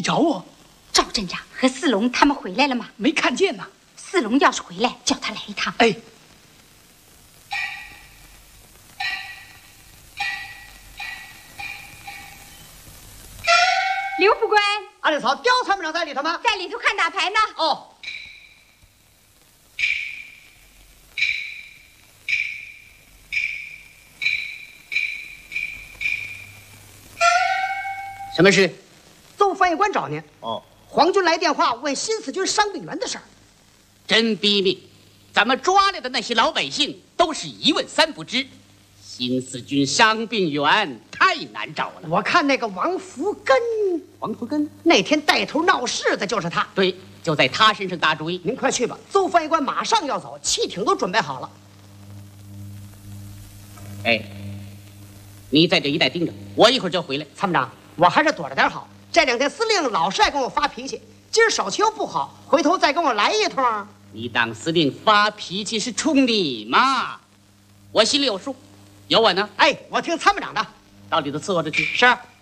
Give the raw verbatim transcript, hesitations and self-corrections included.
找我？ 赵镇长和四龙他们回来了吗？ 没看见呢。 四龙要是回来，叫他来一趟。 哎。 刘副官， 二里草刁参谋长在里头吗？ 在里头看打牌呢。 哦。什么事？邹翻译官找您。哦。皇军来电话问新四军伤病员的事儿。 真逼命！咱们抓来的那些老百姓都是一问三不知。新四军伤病员太难找了。 我看那个王福根， 王福根那天带头闹事的就是他。 对，就在他身上打主意。 您快去吧，邹翻译官马上要走，汽艇都准备好了。 哎，你在这一带盯着，我一会儿就回来。 参谋长，我还是躲着点好。这两天司令老是爱跟我发脾气，今儿手气又不好，回头再跟我来一通。 你当司令发脾气是冲你吗？我心里有数。有我呢， 哎，我听参谋长的， 到里头伺候着去。 是。